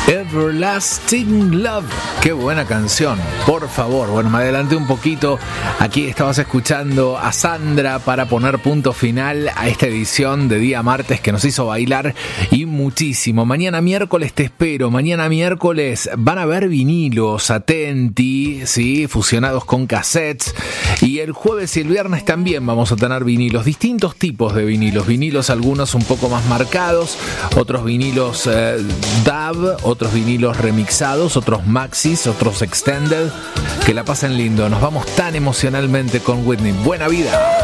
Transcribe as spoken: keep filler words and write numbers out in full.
Everlasting Love. Qué buena canción, por favor. Bueno, me adelanté un poquito. Aquí estabas escuchando a Sandra para poner punto final a esta edición de día martes que nos hizo bailar y muchísimo. Mañana miércoles te espero. Mañana miércoles van a haber vinilos, atenti, ¿sí? Fusionados con cassettes. Y el jueves y el viernes también vamos a tener vinilos, distintos tipos de vinilos. Vinilos algunos un poco más marcados, otros vinilos eh, dub, otros vinilos remixados, otros maxis, otros extended. Que la pasen lindo. Nos vamos tan emocionalmente con Whitney. Buena vida.